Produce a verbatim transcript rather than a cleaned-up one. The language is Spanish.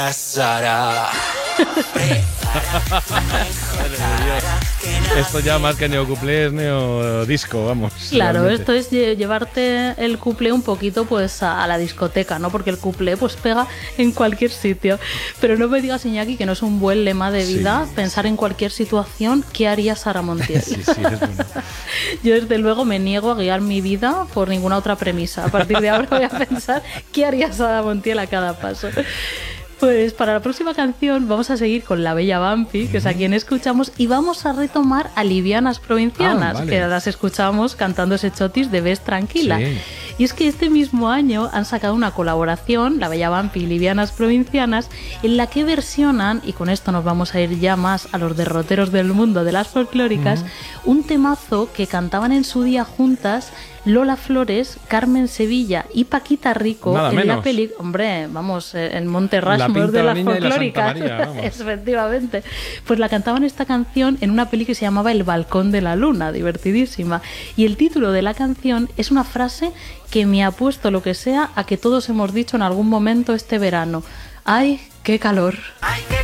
Sara. Esto ya más que neocuplé es neodisco, vamos. Claro, realmente. esto es lle- llevarte el cuplé un poquito pues a, a la discoteca, ¿no? Porque el cuplé pues pega en cualquier sitio. Pero no me digas, Iñaki, que no es un buen lema de vida Sí. pensar en cualquier situación qué haría Sara Montiel. Sí, sí, es bueno. Yo desde luego me niego a guiar mi vida por ninguna otra premisa. A partir de ahora voy a pensar qué haría Sara Montiel a cada paso. Pues para la próxima canción vamos a seguir con La Bella Vampi, que es a quien escuchamos, y vamos a retomar a Livianas Provincianas, Ah, vale. que las escuchamos cantando ese chotis de Ves Tranquila. Sí. Y es que este mismo año han sacado una colaboración, La Bella Vampi y Livianas Provincianas, en la que versionan, y con esto nos vamos a ir ya más a los derroteros del mundo de las folclóricas, un temazo que cantaban en su día juntas Lola Flores, Carmen Sevilla y Paquita Rico Nada en menos. la peli, hombre, vamos, eh, en Monte La Rushmore Pinta, de la las Niña y la Santa folclóricas. María, vamos. Efectivamente. Pues la cantaban esta canción en una peli que se llamaba El Balcón de la Luna, divertidísima. Y el título de la canción es una frase que me ha puesto lo que sea a que todos hemos dicho en algún momento este verano. ¡Ay, qué calor!